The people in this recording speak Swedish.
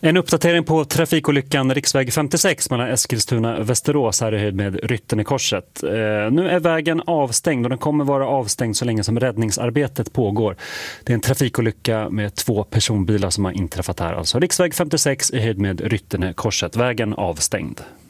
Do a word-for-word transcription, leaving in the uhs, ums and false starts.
En uppdatering på trafikolyckan riksväg femtiosex mellan Eskilstuna och Västerås här i höjd med Ryttenekorset. Eh, nu är vägen avstängd och den kommer vara avstängd så länge som räddningsarbetet pågår. Det är en trafikolycka med två personbilar som har inträffat här. Alltså riksväg femtiosex i höjd med Ryttenekorset. Vägen avstängd.